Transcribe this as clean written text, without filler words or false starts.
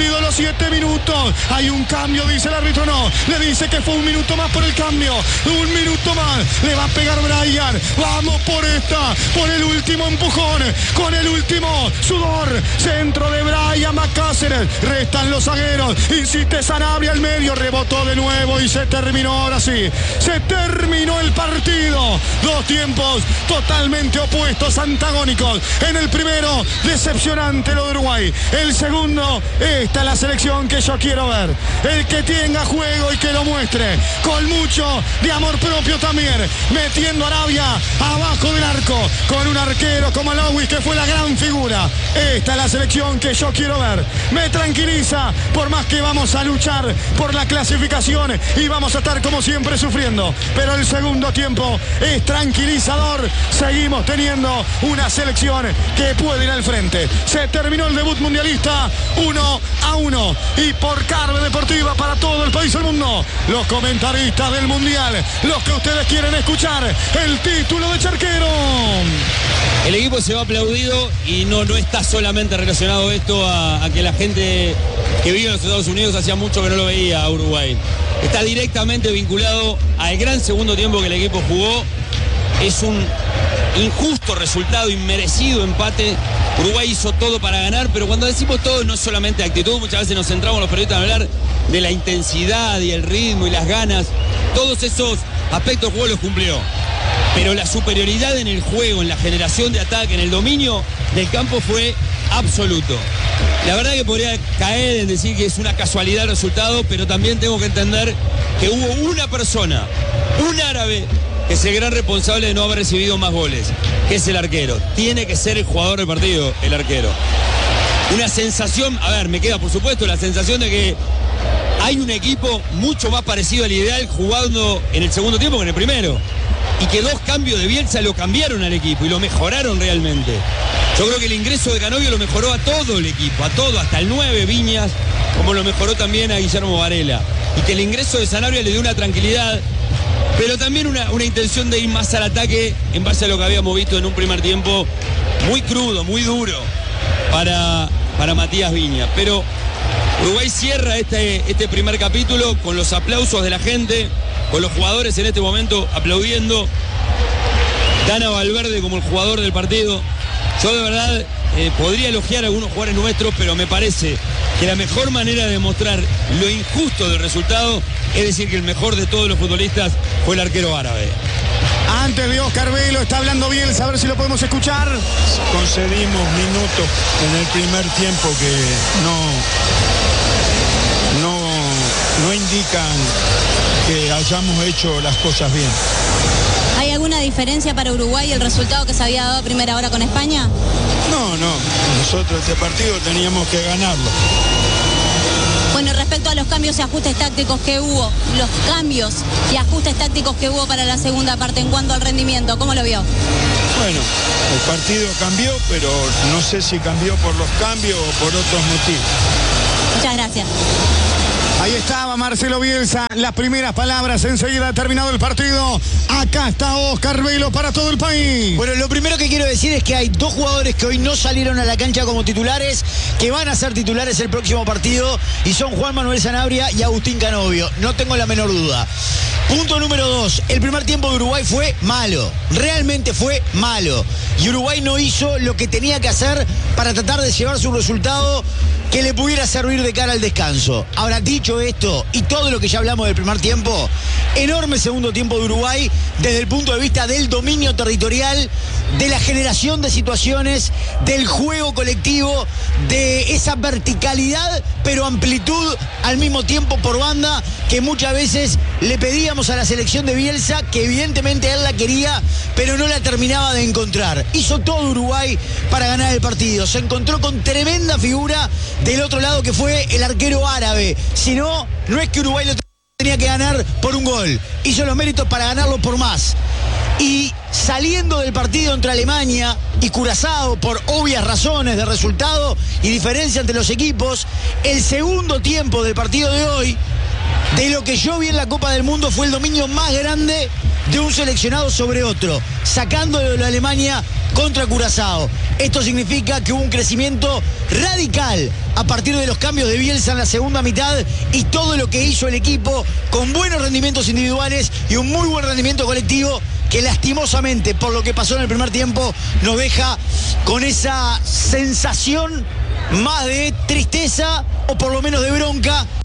cumplidos los 7 minutos. Hay un cambio, dice el árbitro, no. Le dice que fue un minuto más por el cambio. Un minuto más. Le va a pegar Bryan. Vamos por esta. Por el último empujón. Con el último sudor. Centro de Bryan Macáceres. Restan los zagueros. Insiste Sanabria al medio. Rebotó de nuevo y se terminó. Ahora sí. Se terminó el partido. Dos tiempos totalmente opuestos, antagónicos. En el primero, decepcionante lo de Uruguay. El segundo, esta es la selección que yo quiero ver. El que tenga juego y que lo muestre. Con mucho de amor propio también. Metiendo a Arabia abajo del arco. Con un arquero como Lowis, que fue la gran figura. Esta es la selección que yo quiero ver. Me tranquiliza, por más que vamos a luchar por la clasificación y vamos a estar como siempre sufriendo. Pero el segundo tiempo es tranquilizador. Seguimos teniendo una selección que puede ir al frente. Se terminó el debut mundialista 1-1 y por Carve Deportiva para todo el país y el mundo. Los comentaristas del mundial, los que ustedes quieren escuchar, el título de Charquero. El equipo se va aplaudido y no está solamente relacionado esto a que la gente que vive en los Estados Unidos hacía mucho que no lo veía a Uruguay. Está directamente vinculado al gran segundo tiempo que el equipo jugó. Es un injusto resultado, inmerecido empate. Uruguay hizo todo para ganar, pero cuando decimos todo no es solamente actitud, muchas veces nos centramos los periodistas en hablar de la intensidad y el ritmo y las ganas. Todos esos aspectos del juego los cumplió. Pero la superioridad en el juego, en la generación de ataque, en el dominio del campo fue absoluto. La verdad que podría caer en decir que es una casualidad el resultado, pero también tengo que entender que hubo una persona, un árabe, que es el gran responsable de no haber recibido más goles, que es el arquero. Tiene que ser el jugador del partido, el arquero. Una sensación, me queda por supuesto la sensación de que hay un equipo mucho más parecido al ideal jugando en el segundo tiempo que en el primero. Y que dos cambios de Bielsa lo cambiaron al equipo y lo mejoraron realmente. Yo creo que el ingreso de Canovio lo mejoró a todo el equipo, a todo, hasta el 9 Viñas, como lo mejoró también a Guillermo Varela. Y que el ingreso de Sanabria le dio una tranquilidad, pero también una intención de ir más al ataque en base a lo que habíamos visto en un primer tiempo muy crudo, muy duro para Matías Viñas. Pero Uruguay cierra este primer capítulo con los aplausos de la gente, con los jugadores en este momento aplaudiendo. Dana Valverde como el jugador del partido. Yo de verdad podría elogiar a algunos jugadores nuestros, pero me parece que la mejor manera de demostrar lo injusto del resultado es decir que el mejor de todos los futbolistas fue el arquero árabe. Antes de Oscar Velo está hablando Bielsa, a ver si lo podemos escuchar. Concedimos minutos en el primer tiempo que no indican que hayamos hecho las cosas bien. ¿Hay alguna diferencia para Uruguay el resultado que se había dado a primera hora con España? No, nosotros este partido teníamos que ganarlo. Bueno, respecto a los cambios y ajustes tácticos que hubo, para la segunda parte en cuanto al rendimiento, ¿cómo lo vio? Bueno, el partido cambió, pero no sé si cambió por los cambios o por otros motivos. Muchas gracias. Ahí estaba Marcelo Bielsa, las primeras palabras, enseguida ha terminado el partido. Acá está Oscar Velo para todo el país. Bueno, lo primero que quiero decir es que hay dos jugadores que hoy no salieron a la cancha como titulares, que van a ser titulares el próximo partido, y son Juan Manuel Sanabria y Agustín Canovio. No tengo la menor duda. Punto número 2. El primer tiempo de Uruguay fue malo. Realmente fue malo. Y Uruguay no hizo lo que tenía que hacer para tratar de llevarse un resultado que le pudiera servir de cara al descanso. Ahora, dicho esto y todo lo que ya hablamos del primer tiempo, enorme segundo tiempo de Uruguay desde el punto de vista del dominio territorial, de la generación de situaciones, del juego colectivo, de esa verticalidad pero amplitud al mismo tiempo por banda que muchas veces le pedíamos a la selección de Bielsa, que evidentemente él la quería pero no la terminaba de encontrar. Hizo todo Uruguay para ganar el partido. Se encontró con tremenda figura del otro lado que fue el arquero árabe. Si no, no es que Uruguay lo tenía que ganar por un gol. Hizo los méritos para ganarlo por más. Y saliendo del partido entre Alemania y Curazao por obvias razones de resultado y diferencia entre los equipos, el segundo tiempo del partido de hoy, de lo que yo vi en la Copa del Mundo, fue el dominio más grande de un seleccionado sobre otro, sacando de la Alemania contra Curazao. Esto significa que hubo un crecimiento radical a partir de los cambios de Bielsa en la segunda mitad y todo lo que hizo el equipo con buenos rendimientos individuales y un muy buen rendimiento colectivo que lastimosamente, por lo que pasó en el primer tiempo, nos deja con esa sensación más de tristeza o por lo menos de bronca